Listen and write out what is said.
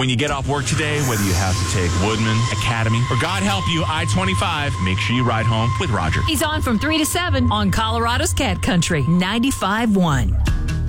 When you get off work today, whether you have to take Woodman, Academy, or God help you, I-25, make sure you ride home with Roger. He's on from 3 to 7 on Colorado's Cat Country 95.1.